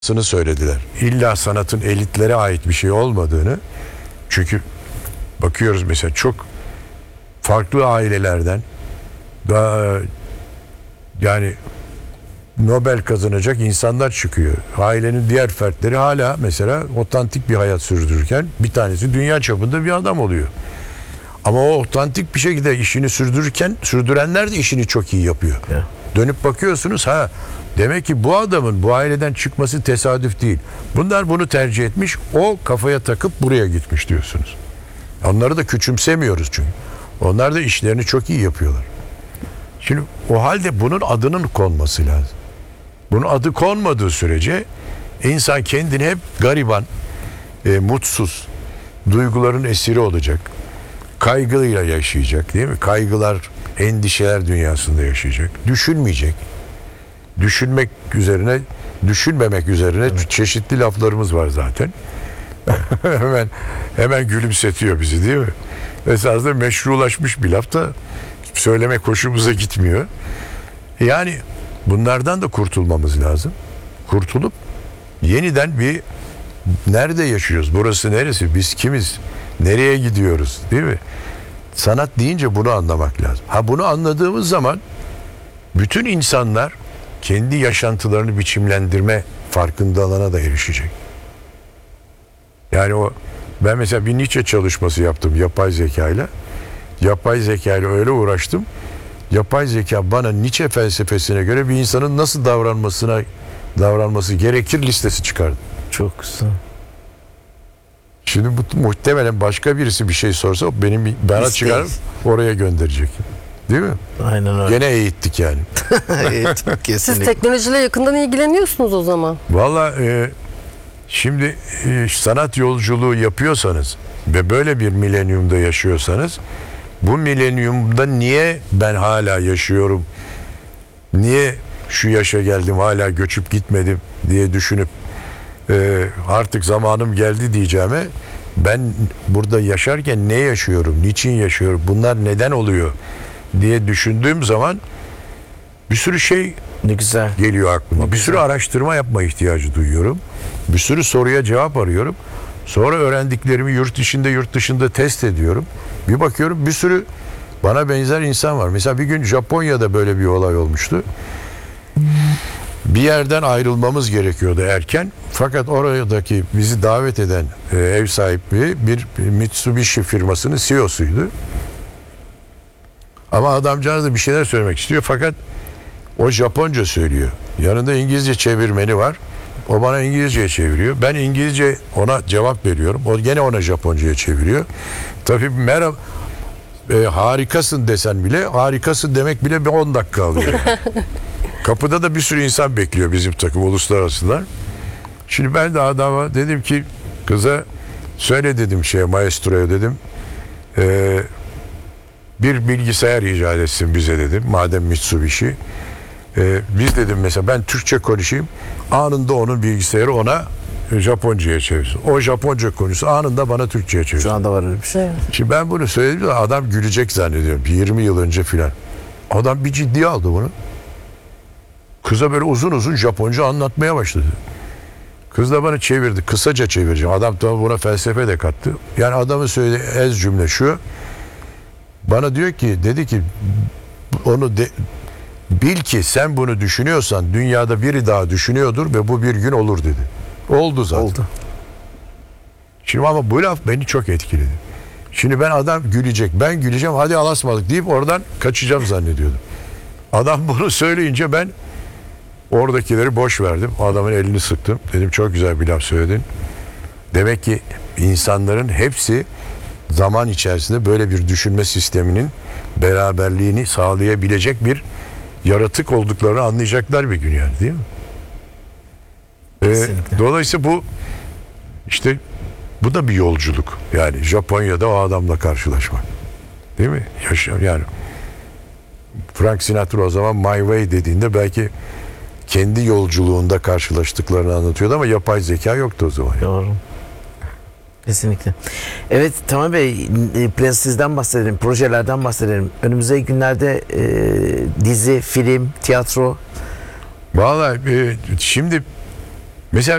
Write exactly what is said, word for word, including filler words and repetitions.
Sını söylediler. İlla sanatın elitlere ait bir şey olmadığını, çünkü bakıyoruz mesela çok farklı ailelerden daha yani Nobel kazanacak insanlar çıkıyor. Ailenin diğer fertleri hala mesela otantik bir hayat sürdürürken bir tanesi dünya çapında bir adam oluyor. Ama o otantik bir şekilde işini sürdürürken sürdürenler de işini çok iyi yapıyor. Ya. Dönüp bakıyorsunuz, ha demek ki bu adamın bu aileden çıkması tesadüf değil. Bunlar bunu tercih etmiş, o kafaya takıp buraya gitmiş diyorsunuz. Onları da küçümsemiyoruz çünkü. Onlar da işlerini çok iyi yapıyorlar. Şimdi o halde bunun adının konması lazım. Bunun adı konmadığı sürece insan kendini hep gariban, e, mutsuz, duyguların esiri olacak. Kaygıyla yaşayacak, değil mi? Kaygılar, endişeler dünyasında yaşayacak. Düşünmeyecek. Düşünmek üzerine, düşünmemek üzerine evet. Çeşitli laflarımız var zaten. hemen hemen gülümsetiyor bizi, değil mi? Esasında meşrulaşmış bir laf da söylemek hoşumuza gitmiyor. Yani bunlardan da kurtulmamız lazım. Kurtulup yeniden bir nerede yaşıyoruz? Burası neresi? Biz kimiz? Nereye gidiyoruz? Değil mi? Sanat deyince bunu anlamak lazım. Ha bunu anladığımız zaman bütün insanlar kendi yaşantılarını biçimlendirme farkındalığına da erişecek. Yani o ben mesela bir Nietzsche çalışması yaptım yapay zekayla. Yapay zekayla öyle uğraştım. Yapay zeka bana Nietzsche felsefesine göre bir insanın nasıl davranmasına davranması gerekir listesi çıkardı. Çok güzel. Şimdi bu muhtemelen başka birisi bir şey sorsa benim bana İsteyiz. çıkarıp oraya gönderecek. Değil mi? Aynen öyle. Gene eğittik yani. Evet, kesinlikle. Siz teknolojiyle yakından ilgileniyorsunuz o zaman. Valla e, şimdi e, sanat yolculuğu yapıyorsanız ve böyle bir milenyumda yaşıyorsanız, bu milenyumda niye ben hala yaşıyorum, niye şu yaşa geldim hala göçüp gitmedim diye düşünüp e, artık zamanım geldi diyeceğime, ben burada yaşarken ne yaşıyorum, niçin yaşıyorum, bunlar neden oluyor diye düşündüğüm zaman bir sürü şey ne güzel geliyor aklıma. Ne bir güzel. sürü araştırma yapma ihtiyacı duyuyorum. Bir sürü soruya cevap arıyorum. Sonra öğrendiklerimi yurt içinde yurt dışında test ediyorum. Bir bakıyorum bir sürü bana benzer insan var. Mesela bir gün Japonya'da böyle bir olay olmuştu. Bir yerden ayrılmamız gerekiyordu erken. Fakat oradaki bizi davet eden e, ev sahibi bir Mitsubishi firmasının C E O'suydu. Ama adamcağız da bir şeyler söylemek istiyor. Fakat o Japonca söylüyor. Yanında İngilizce çevirmeni var. O bana İngilizceye çeviriyor. Ben İngilizce ona cevap veriyorum. O gene ona Japonca'ya çeviriyor. Tabii merhaba e, harikasın desen bile, harikasın demek bile bir on dakika alıyor. Kapıda da bir sürü insan bekliyor bizim takım uluslararasılar. Şimdi ben de adama dedim ki, kıza söyle dedim şeye, maestroya dedim. E, bir bilgisayar icat etsin bize dedim. Madem Mitsubishi. E, biz dedim mesela ben Türkçe konuşayım. Anında onun bilgisayarı ona Japonca'ya çevirsin. O Japonca konuşsun. Anında bana Türkçe'ye çevirsin. Şu anda var öyle bir şey. Evet. Şimdi ben bunu söyledim de adam gülecek zannediyorum. yirmi yıl önce filan. Adam bir ciddiye aldı bunu. Kıza böyle uzun uzun Japonca anlatmaya başladı. Kız da bana çevirdi. Kısaca çevireceğim. Adam tabii buna felsefe de kattı. Yani adamın söylediği ez cümle şu. Bana diyor ki, dedi ki onu de, bil ki sen bunu düşünüyorsan dünyada biri daha düşünüyordur ve bu bir gün olur dedi. Oldu zaten. Oldu. Şimdi ama bu laf beni çok etkiledi. Şimdi ben adam gülecek, ben güleceğim, hadi alasmadık deyip oradan kaçacağım zannediyordum. Adam bunu söyleyince ben oradakileri boş verdim. O adamın elini sıktım. Dedim çok güzel bir laf söyledin. Demek ki insanların hepsi zaman içerisinde böyle bir düşünme sisteminin beraberliğini sağlayabilecek bir yaratık olduklarını anlayacaklar bir gün yani, değil mi? Ee, dolayısıyla bu işte bu da bir yolculuk. Yani Japonya'da o adamla karşılaşmak. Değil mi? Yaşa, yani Frank Sinatra o zaman My Way dediğinde belki kendi yolculuğunda karşılaştıklarını anlatıyordu ama yapay zeka yoktu o zaman. Yani. Doğru. Kesinlikle. Evet Tamam Bey, biraz sizden bahsedelim, projelerden bahsedelim. Önümüzdeki günlerde e, dizi, film, tiyatro. Vallahi e, şimdi Mesela